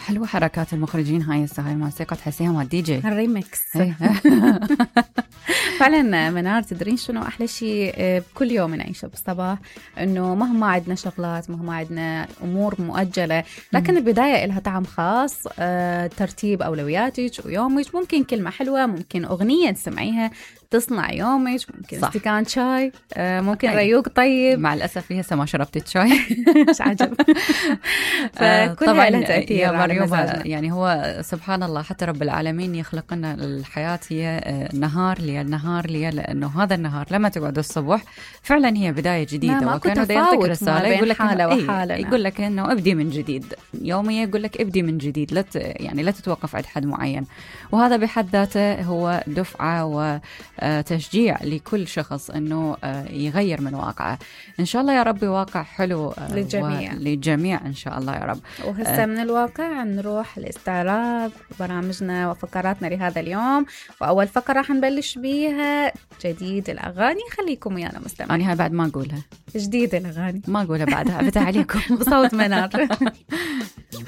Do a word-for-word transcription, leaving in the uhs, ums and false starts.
حلوة حركات المخرجين هاي الساعة، الموسيقى تحسيها مال دي جي الريمكس. فعلا منار، تدرين شنو أحلى شيء بكل يوم نعيشه بالصباح؟ إنه مهما عندنا شغلات، مهما عندنا أمور مؤجلة، لكن البداية لها طعم خاص. أه ترتيب أولوياتك ويومك، ممكن كلمة حلوة، ممكن أغنية تسمعيها تصنع يومك، ممكن استكان شاي، أه ممكن أي. ريوق طيب. مع الأسف هي ما شربت شاي. مش عجب. فكلها لها تأثير يا على مريم. مزاجنا. يعني هو سبحان الله، حتى رب العالمين يخلق لنا الحياة هي نهار لي النهار لي، لأنه هذا النهار لما تقعد الصبح فعلا هي بداية جديدة. وكانوا يعطيك رسالة يقول لك حالة وحالة، إيه يقول لك إنه ابدي من جديد يوميا، يقول لك ابدي من جديد، لا يعني لا تتوقف عند حد معين. وهذا بحد ذاته هو دفعة وتشجيع لكل شخص إنه يغير من واقعه. إن شاء الله يا رب واقع حلو للجميع للجميع إن شاء الله يا رب. وهسه من الواقع نروح لاستعراض برامجنا وفقراتنا لهذا اليوم، وأول فقرة راح نبلش بيها جديد الأغاني. خليكم ويانا مستمعين. أنا هاي بعد ما أقولها جديد الأغاني، ما أقولها بعدها، أفتح عليكم بصوت منار.